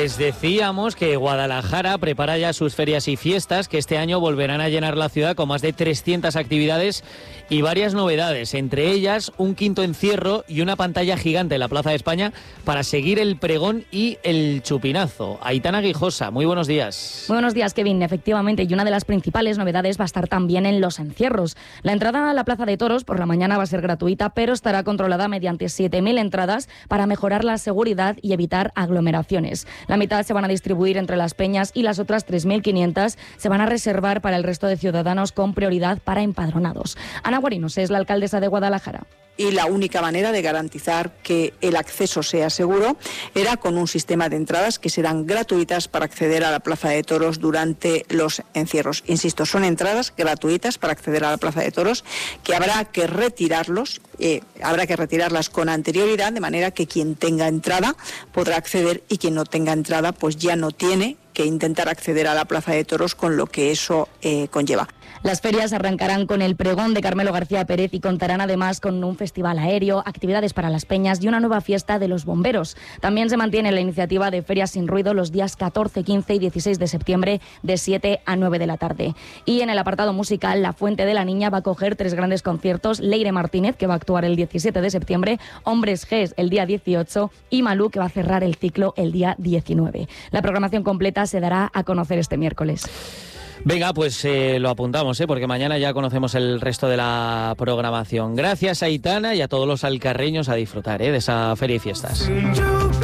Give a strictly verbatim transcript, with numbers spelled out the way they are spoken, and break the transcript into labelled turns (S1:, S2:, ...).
S1: Les decíamos que Guadalajara prepara ya sus ferias y fiestas, que este año volverán a llenar la ciudad con más de trescientas actividades y varias novedades, entre ellas un quinto encierro y una pantalla gigante en la Plaza de España para seguir el pregón y el chupinazo. Aitana Guijosa, muy buenos días.
S2: Muy buenos días, Kevin. Efectivamente, y una de las principales novedades va a estar también en los encierros. La entrada a la Plaza de Toros por la mañana va a ser gratuita, pero estará controlada mediante siete mil entradas para mejorar la seguridad y evitar aglomeraciones. La mitad se van a distribuir entre las peñas y las otras tres mil quinientas se van a reservar para el resto de ciudadanos con prioridad para empadronados. Ana Guarinos es la alcaldesa de Guadalajara.
S3: Y la única manera de garantizar que el acceso sea seguro era con un sistema de entradas que serán gratuitas para acceder a la Plaza de Toros durante los encierros. Insisto, son entradas gratuitas para acceder a la Plaza de Toros que habrá que retirarlos, eh, habrá que retirarlas con anterioridad, de manera que quien tenga entrada podrá acceder y quien no tenga entrada pues ya no tiene que intentar acceder a la Plaza de Toros, con lo que eso eh, conlleva.
S2: Las ferias arrancarán con el pregón de Carmelo García Pérez y contarán además con un festival aéreo, actividades para las peñas y una nueva fiesta de los bomberos. También se mantiene la iniciativa de Ferias sin Ruido los días catorce, quince y dieciséis de septiembre de siete a nueve de la tarde. Y en el apartado musical, La Fuente de la Niña va a coger tres grandes conciertos: Leire Martínez, que va a actuar el diecisiete de septiembre, Hombres G el día dieciocho y Malú, que va a cerrar el ciclo el día diecinueve. La programación completa se dará a conocer este miércoles.
S1: Venga, pues eh, lo apuntamos, ¿eh? Porque mañana ya conocemos el resto de la programación. Gracias, Aitana, y a todos los alcarreños a disfrutar ¿eh? de esa feria y fiestas.